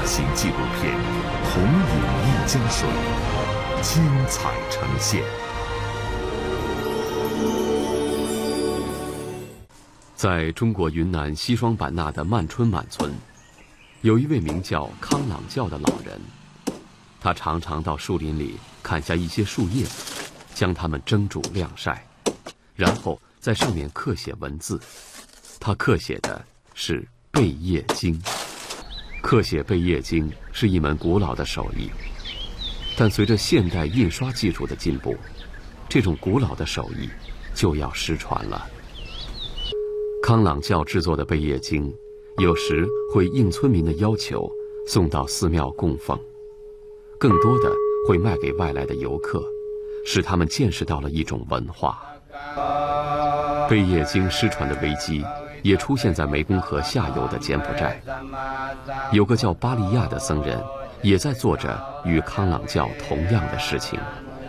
型纪录片《红影一江水》精彩呈现。在中国云南西双版纳的曼春满村，有一位名叫康朗教的老人，他常常到树林里砍下一些树叶，将它们蒸煮晾晒，然后在上面刻写文字。他刻写的是《贝叶经》。刻写《贝叶经》是一门古老的手艺，但随着现代印刷技术的进步，这种古老的手艺就要失传了。康朗教制作的《贝叶经》，有时会应村民的要求送到寺庙供奉，更多的会卖给外来的游客，使他们见识到了一种文化。《贝叶经》失传的危机也出现在湄公河下游的柬埔寨，有个叫巴利亚的僧人也在做着与康朗教同样的事情。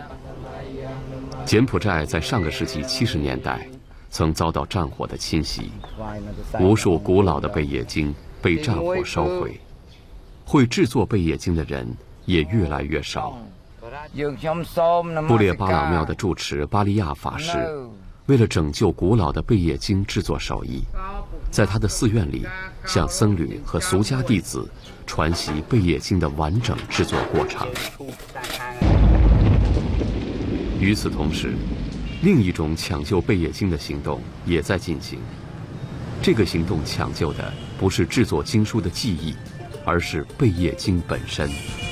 柬埔寨在上个世纪70年代曾遭到战火的侵袭，无数古老的贝叶经被战火烧毁，会制作贝叶经的人也越来越少。布列巴朗庙的住持巴利亚法师为了拯救古老的贝叶经制作手艺，在他的寺院里向僧侣和俗家弟子传习贝叶经的完整制作过程。与此同时，另一种抢救贝叶经的行动也在进行。这个行动抢救的不是制作经书的技艺，而是贝叶经本身。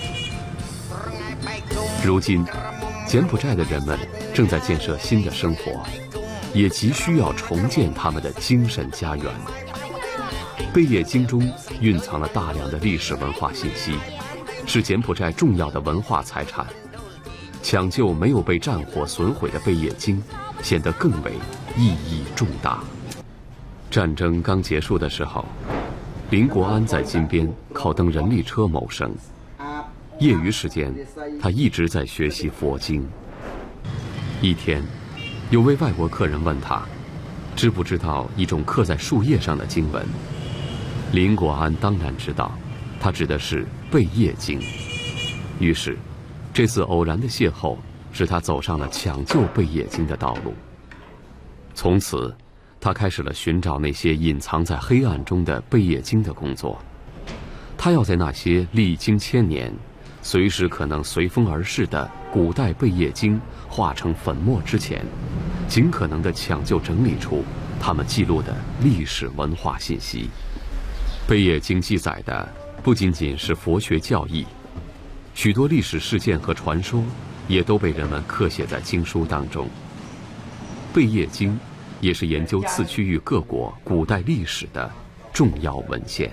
如今，柬埔寨的人们正在建设新的生活，也急需要重建他们的精神家园。贝叶经中蕴藏了大量的历史文化信息，是柬埔寨重要的文化财产。抢救没有被战火损毁的贝叶经，显得更为意义重大。战争刚结束的时候，林国安在金边靠蹬人力车谋生，业余时间他一直在学习佛经。一天，有位外国客人问他，知不知道一种刻在树叶上的经文？林国安当然知道，他指的是贝叶经。于是，这次偶然的邂逅使他走上了抢救贝叶经的道路。从此，他开始了寻找那些隐藏在黑暗中的贝叶经的工作。他要在那些历经千年、随时可能随风而逝的古代贝叶经化成粉末之前，尽可能地抢救整理出他们记录的历史文化信息。贝叶经记载的不仅仅是佛学教义，许多历史事件和传说也都被人们刻写在经书当中。贝叶经也是研究次区域各国古代历史的重要文献。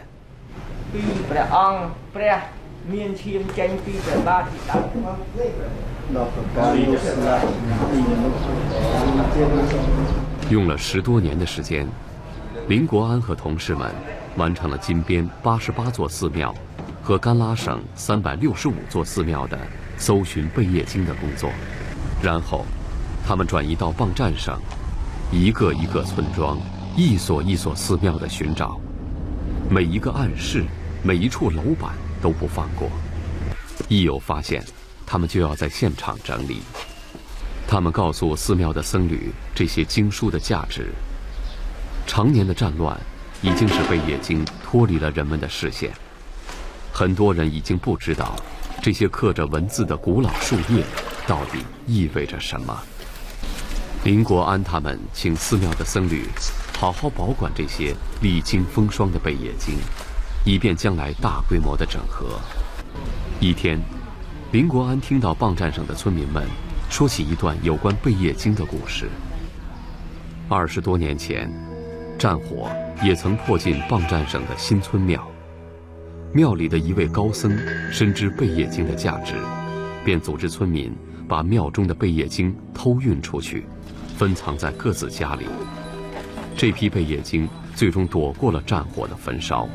用了10多年的时间，林国安和同事们完成了金边88座寺庙和甘拉省365座寺庙的搜寻贝叶经的工作。然后，他们转移到邦占省，一个一个村庄、一所一所寺庙的寻找，每一个暗室、每一处楼板都不放过。一有发现，他们就要在现场整理。他们告诉寺庙的僧侣这些经书的价值。常年的战乱已经使贝叶经脱离了人们的视线，很多人已经不知道这些刻着文字的古老树叶到底意味着什么。林国安他们请寺庙的僧侣好好保管这些历经风霜的贝叶经，以便将来大规模的整合。一天，林国安听到邦占省的村民们说起一段有关贝叶经的故事。20多年前，战火也曾迫近邦占省的新村庙，庙里的一位高僧深知贝叶经的价值，便组织村民把庙中的贝叶经偷运出去，分藏在各自家里。这批贝叶经最终躲过了战火的焚烧。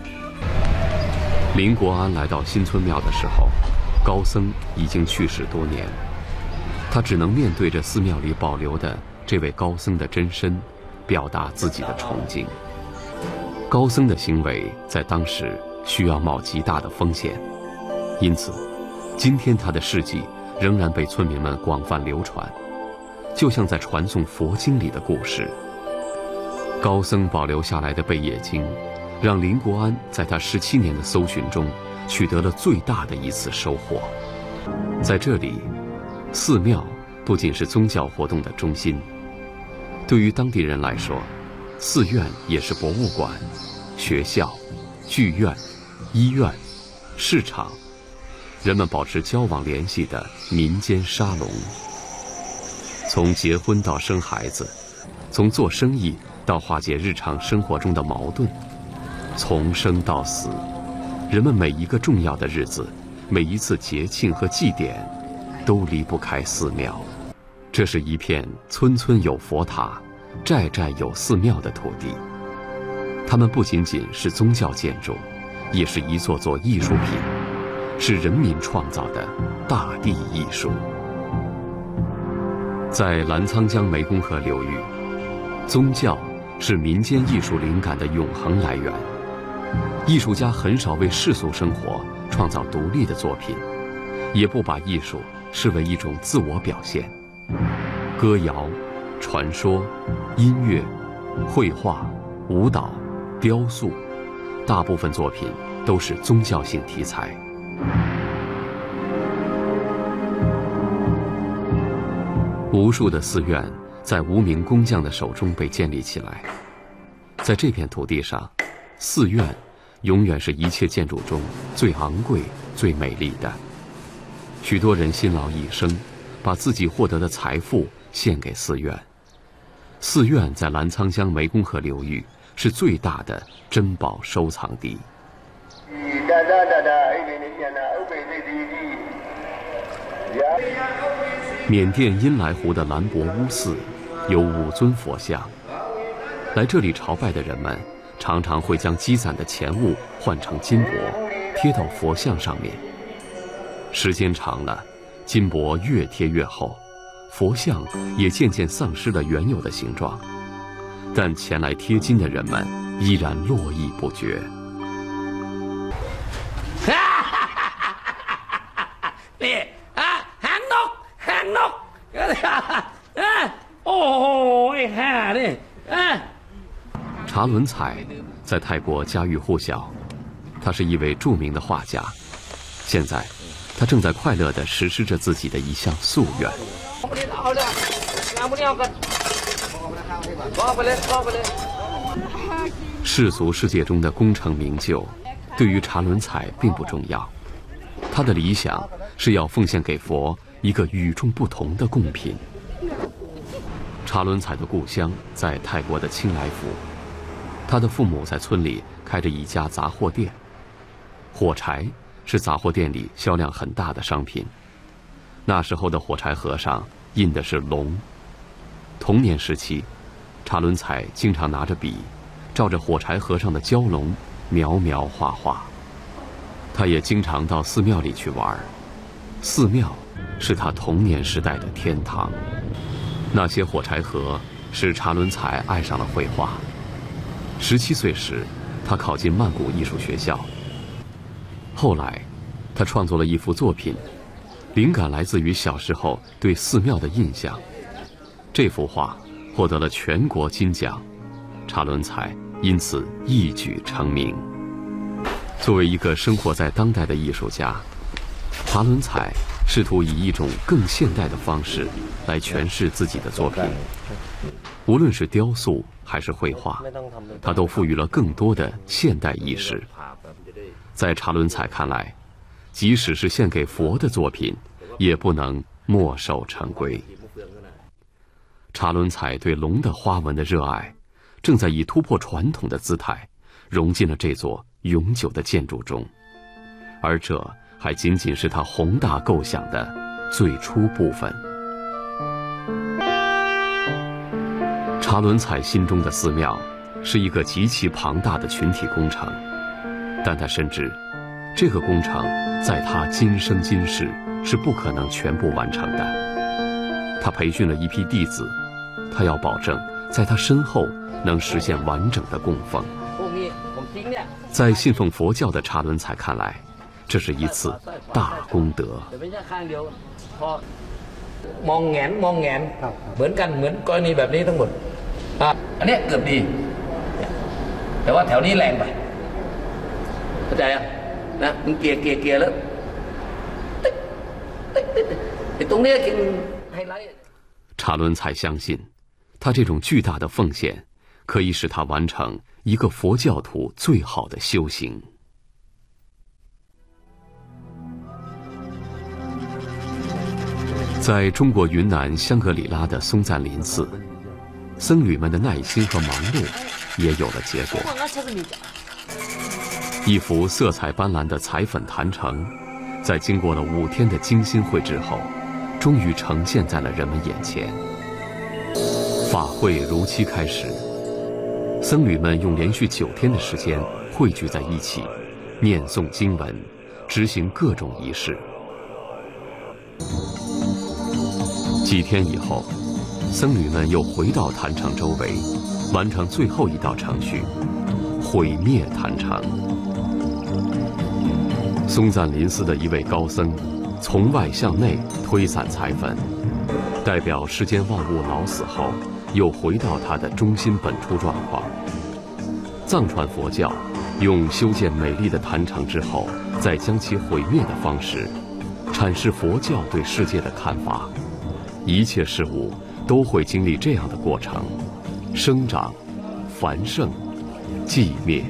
林国安来到新村庙的时候，高僧已经去世多年，他只能面对着寺庙里保留的这位高僧的真身，表达自己的崇敬。高僧的行为在当时需要冒极大的风险，因此，今天他的事迹仍然被村民们广泛流传，就像在传颂佛经里的故事。高僧保留下来的《贝叶经》，让林国安在他17年的搜寻中取得了最大的一次收获。在这里，寺庙不仅是宗教活动的中心，对于当地人来说，寺院也是博物馆、学校、剧院、医院、市场，人们保持交往联系的民间沙龙。从结婚到生孩子，从做生意到化解日常生活中的矛盾，从生到死，人们每一个重要的日子，每一次节庆和祭典，都离不开寺庙。这是一片村村有佛塔，寨寨有寺庙的土地。它们不仅仅是宗教建筑，也是一座座艺术品，是人民创造的大地艺术。在澜沧江湄公河流域，宗教是民间艺术灵感的永恒来源。艺术家很少为世俗生活创造独立的作品，也不把艺术视为一种自我表现。歌谣、传说、音乐、绘画、舞蹈、雕塑，大部分作品都是宗教性题材。无数的寺院在无名工匠的手中被建立起来。在这片土地上，寺院永远是一切建筑中最昂贵、最美丽的。许多人辛劳一生，把自己获得的财富献给寺院。寺院在澜沧江湄公河流域是最大的珍宝收藏地。缅甸阴来湖的兰博乌寺有5尊佛像，来这里朝拜的人们常常会将积攒的钱物换成金箔，贴到佛像上面。时间长了，金箔越贴越厚，佛像也渐渐丧失了原有的形状，但前来贴金的人们依然络绎不绝。查伦彩在泰国家喻户晓，他是一位著名的画家。现在，他正在快乐地实施着自己的一项夙愿。世俗世界中的功成名就，对于查伦彩并不重要。他的理想是要奉献给佛一个与众不同的贡品。查伦彩的故乡在泰国的清莱府，他的父母在村里开着一家杂货店，火柴是杂货店里销量很大的商品。那时候的火柴盒上印的是龙。童年时期，查伦彩经常拿着笔，照着火柴盒上的蛟龙描描画画。他也经常到寺庙里去玩，寺庙是他童年时代的天堂。那些火柴盒使查伦彩爱上了绘画。17岁时，他考进曼谷艺术学校。后来，他创作了一幅作品，灵感来自于小时候对寺庙的印象。这幅画获得了全国金奖，查伦彩因此一举成名。作为一个生活在当代的艺术家，查伦彩试图以一种更现代的方式来诠释自己的作品。无论是雕塑还是绘画，他都赋予了更多的现代意识。在查伦彩看来，即使是献给佛的作品，也不能墨守成规。查伦彩对龙的花纹的热爱，正在以突破传统的姿态，融进了这座永久的建筑中，而这还仅仅是他宏大构想的最初部分。查伦彩心中的寺庙是一个极其庞大的群体工程，但他深知，这个工程在他今生今世是不可能全部完成的。他培训了一批弟子，他要保证在他身后能实现完整的供奉。 在信奉佛教的查伦彩看来，这是一次大功德。 มองแงนเหมือนกันเหมือนกรณีแบบนี้ทั้งหมดอันนี้เกือบดีแต่ว่าแถวนี้แรงไปเข้าใจยังนะมันเกียร์แล้วไอ้ตรงนี้คือไฮไลท์查伦彩相信，他这种巨大的奉献可以使他完成一个佛教徒最好的修行。在中国云南香格里拉的松赞林寺，僧侣们的耐心和忙碌也有了结果。一幅色彩斑斓的彩粉坛城，在经过了5天的精心绘制后，终于呈现在了人们眼前。法会如期开始，僧侣们用连续9天的时间汇聚在一起，念诵经文，执行各种仪式。几天以后，僧侣们又回到坛城周围，完成最后一道程序——毁灭坛城。松赞林寺的一位高僧，从外向内推散彩粉，代表世间万物老死后又回到它的中心本初状况。藏传佛教用修建美丽的坛城之后，再将其毁灭的方式，阐释佛教对世界的看法。一切事物都会经历这样的过程：生长、繁盛、寂灭。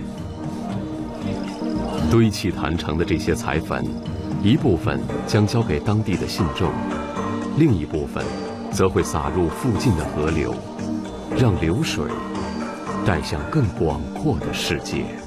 堆砌坛城的这些彩粉，一部分将交给当地的信众，另一部分则会洒入附近的河流，让流水带向更广阔的世界。